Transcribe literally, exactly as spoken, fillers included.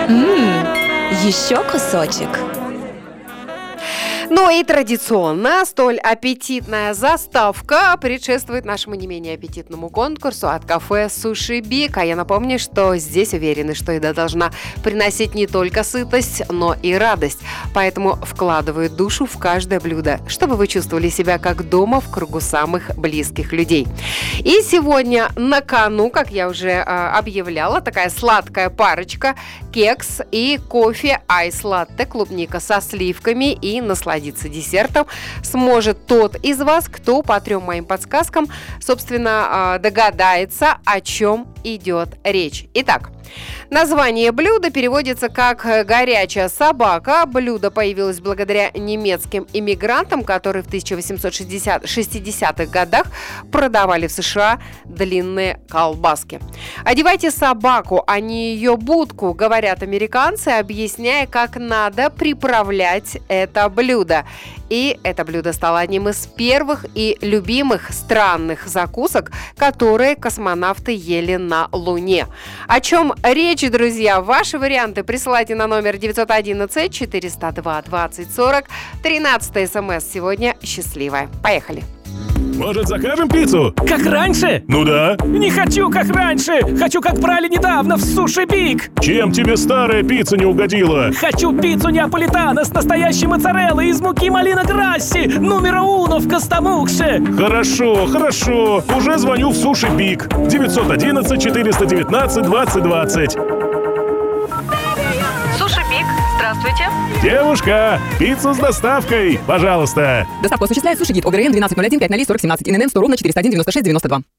Ммм, еще кусочек. Ну и традиционно столь аппетитная заставка предшествует нашему не менее аппетитному конкурсу от кафе «Суши Биг». А я напомню, что здесь уверены, что еда должна приносить не только сытость, но и радость. Поэтому вкладывают душу в каждое блюдо, чтобы вы чувствовали себя как дома в кругу самых близких людей. И сегодня на кону, как я уже э, объявляла, такая сладкая парочка: кекс и кофе айс-латте, клубника со сливками, и насладиться десертом сможет тот из вас, кто по трем моим подсказкам, собственно, догадается, о чем идет речь. Итак, название блюда переводится как «горячая собака». Блюдо появилось благодаря немецким иммигрантам, которые в тысяча восемьсот шестидесятых годах продавали в США длинные колбаски. «Одевайте собаку, а не ее будку», говорят американцы, объясняя, как надо приправлять это блюдо. И это блюдо стало одним из первых и любимых странных закусок, которые космонавты ели на Луне. О чем речь, друзья? Ваши варианты присылайте на номер девятьсот одиннадцать четыреста два двадцать сорок. тринадцатая смс сегодня счастливая. Поехали! Может, закажем пиццу? Как раньше? Ну да. Не хочу, как раньше. Хочу, как брали недавно в Суши Биг. Чем тебе старая пицца не угодила? Хочу пиццу неаполитано с настоящей моцареллой из муки малина грасси, номера уно в Костомукше. Хорошо, хорошо. Уже звоню в Суши Биг. девятьсот одиннадцать четыреста девятнадцать двадцать двадцать. Суши Биг, здравствуйте. Девушка, пиццу с доставкой, пожалуйста. Доставку осуществляет Суши Гид. ОГРН двенадцать ноль один пять ноль сорок семнадцать. ИНН сто ровно четыреста один девяносто шесть девяносто два.